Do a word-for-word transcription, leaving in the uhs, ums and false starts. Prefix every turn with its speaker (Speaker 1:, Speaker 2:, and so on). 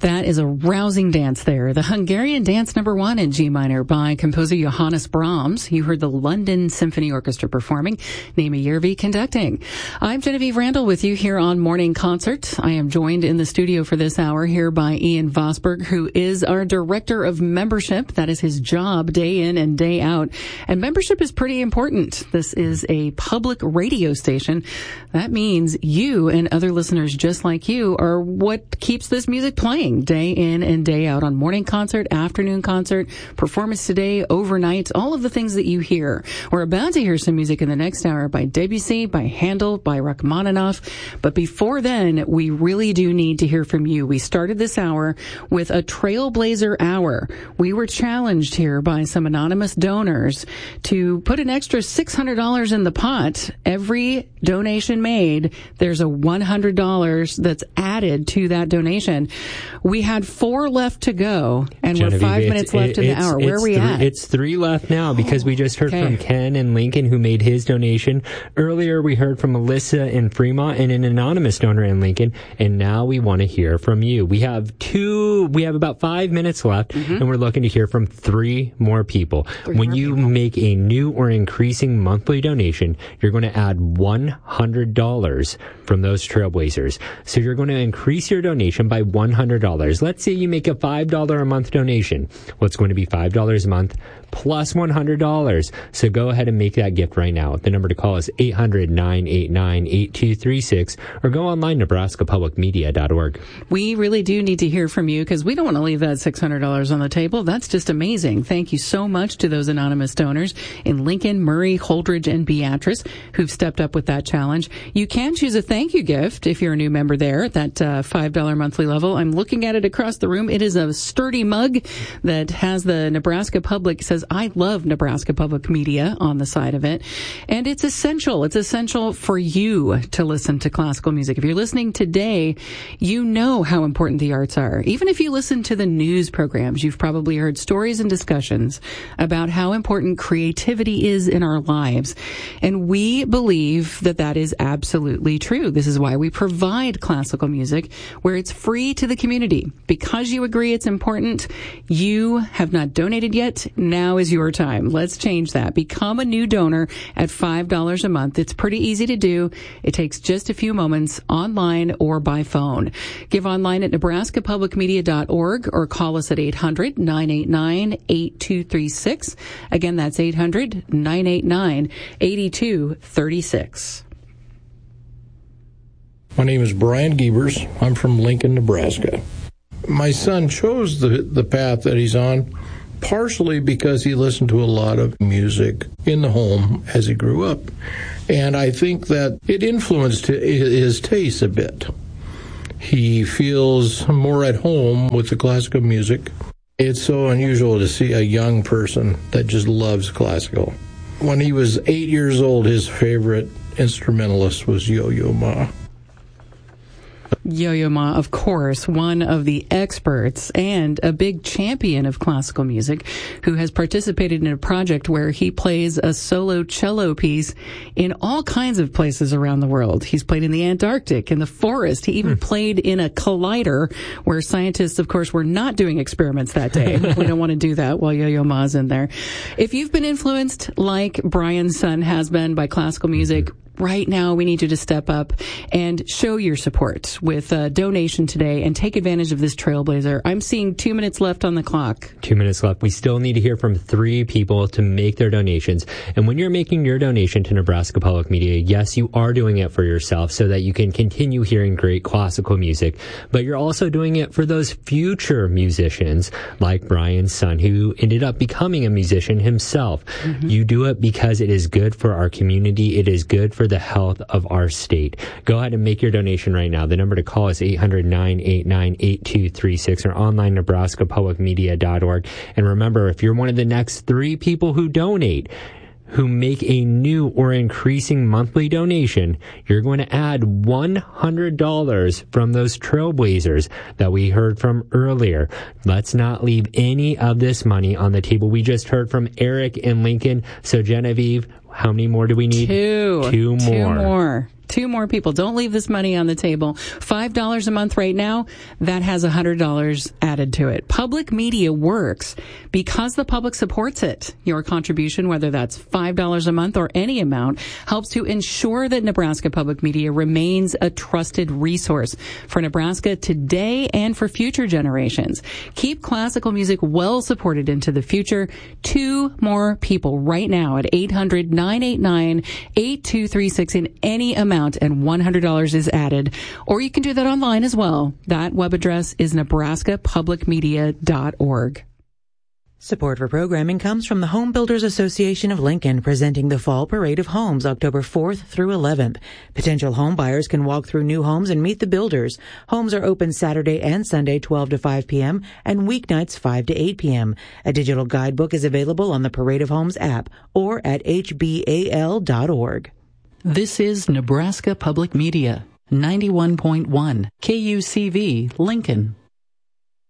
Speaker 1: That is a rousing dance there. The Hungarian Dance Number One in G minor by composer Johannes Brahms. You heard the London Symphony Orchestra performing, Naima Järvi conducting. I'm Genevieve Randall with you here on Morning Concert. I am joined in the studio for this hour here by Ian Vosberg, who is our Director of Membership. That is his job day in and day out. And membership is pretty important. This is a public radio station. That means you and other listeners just like you are what keeps this music playing day in and day out on Morning Concert, Afternoon Concert, Performance Today, Overnight, all of the things that you hear. We're about to hear some music in the next hour by Debussy, by Handel, by Rachmaninoff. But before then, we really do need to hear from you. We started this hour with a Trailblazer Hour. We were challenged here by some anonymous donors to put an extra six hundred dollars in the pot. Every donation made, there's a one hundred dollars that's added to that donation. We had four left to go, and
Speaker 2: Genevieve,
Speaker 1: we're five minutes left in the hour. Where are we
Speaker 2: three,
Speaker 1: at?
Speaker 2: It's three left now because we just heard
Speaker 1: Okay.
Speaker 2: from Ken in Lincoln who made his donation. Earlier, we heard from Melissa in Fremont and an anonymous donor in Lincoln, and now we want to hear from you. We have two, we have about five minutes left, mm-hmm. and we're looking to hear from three more people.
Speaker 1: Three
Speaker 2: when
Speaker 1: more
Speaker 2: you
Speaker 1: people.
Speaker 2: make a new or increasing monthly donation, you're going to add one hundred dollars from those Trailblazers. So you're going to increase your donation by one hundred dollars. Let's say you make a five dollars a month donation. Well, it's going to be five dollars a month plus one hundred dollars. So go ahead and make that gift right now. The number to call is eight hundred, nine eight nine, eight two three six or go online, nebraska public media dot org.
Speaker 1: We really do need to hear from you because we don't want to leave that six hundred dollars on the table. That's just amazing. Thank you so much to those anonymous donors in Lincoln, Murray, Holdridge, and Beatrice who've stepped up with that challenge. You can choose a thank you gift if you're a new member there at that uh, five dollars monthly level. I'm looking at it across the room. It is a sturdy mug that has the Nebraska Public, says, I love Nebraska Public Media on the side of it. And it's essential. It's essential for you to listen to classical music. If you're listening today, you know how important the arts are. Even if you listen to the news programs, you've probably heard stories and discussions about how important creativity is in our lives. And we believe that that is absolutely true. This is why we provide classical music where it's free to the community. Because you agree it's important, you have not donated yet. Now is your time. Let's change that. Become a new donor at five dollars a month. It's pretty easy to do. It takes just a few moments online or by phone. Give online at nebraska public media dot org or call us at eight hundred, nine eight nine, eight two three six. Again, that's eight hundred, nine eight nine, eight two three six.
Speaker 3: My name is Brian Giebers. I'm from Lincoln, Nebraska. My son chose the, the path that he's on partially because he listened to a lot of music in the home as he grew up. And I think that it influenced his taste a bit. He feels more at home with the classical music. It's so unusual to see a young person that just loves classical. When he was eight years old, his favorite instrumentalist was Yo-Yo Ma.
Speaker 1: Yo-Yo Ma, of course, one of the experts and a big champion of classical music who has participated in a project where he plays a solo cello piece in all kinds of places around the world. He's played in the Antarctic, in the forest. He even hmm. played in a collider where scientists, of course, were not doing experiments that day. We don't want to do that while Yo-Yo Ma's in there. If you've been influenced like Brian's son has been by classical music, right now, we need you to step up and show your support with a donation today and take advantage of this Trailblazer. I'm seeing two minutes left on the clock.
Speaker 2: Two minutes left. We still need to hear from three people to make their donations. And when you're making your donation to Nebraska Public Media, yes, you are doing it for yourself so that you can continue hearing great classical music. But you're also doing it for those future musicians like Brian's son, who ended up becoming a musician himself. Mm-hmm. You do it because it is good for our community. It is good for the health of our state. Go ahead and make your donation right now. The number to call is eight hundred, nine eight nine, eight two three six or online, nebraska public media dot org. And remember, if you're one of the next three people who donate, who make a new or increasing monthly donation, you're going to add one hundred dollars from those Trailblazers that we heard from earlier. Let's not leave any of this money on the table. We just heard from Eric in Lincoln. So Genevieve, how many more do we need?
Speaker 1: Two.
Speaker 2: Two more.
Speaker 1: Two more. Two more people. Don't leave this money on the table. five dollars a month right now, that has one hundred dollars added to it. Public media works because the public supports it. Your contribution, whether that's five dollars a month or any amount, helps to ensure that Nebraska Public Media remains a trusted resource for Nebraska today and for future generations. Keep classical music well supported into the future. Two more people right now at eight hundred, nine eight nine, eight two three six in any amount, and one hundred dollars is added. Or you can do that online as well. That web address is nebraska public media dot org.
Speaker 4: Support for programming comes from the Home Builders Association of Lincoln, presenting the Fall Parade of Homes October fourth through eleventh. Potential home buyers can walk through new homes and meet the builders. Homes are open Saturday and Sunday twelve to five p.m. and weeknights five to eight p.m. A digital guidebook is available on the Parade of Homes app or at h b a l dot org.
Speaker 1: This is Nebraska Public Media, ninety-one point one K U C V, Lincoln.